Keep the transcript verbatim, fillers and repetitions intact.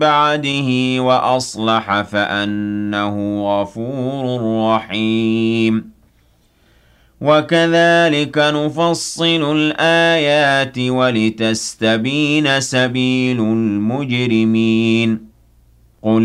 بَعْدِهِ وَأَصْلَحَ فَأَنَّهُ غَفُورٌ رَّحِيمٌ وَكَذَلِكَ نُفَصِّلُ الْآيَاتِ وَلِتَسْتَبِينَ سَبِيلُ الْمُجْرِمِينَ